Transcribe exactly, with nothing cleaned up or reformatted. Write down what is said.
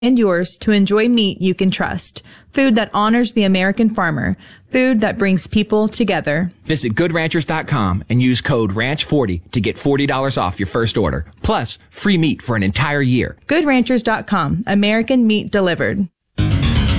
and yours to enjoy meat you can trust. Food that honors the American farmer. Food that brings people together. Visit good ranchers dot com and use code ranch forty to get forty dollars off your first order. Plus, free meat for an entire year. good ranchers dot com. American meat delivered.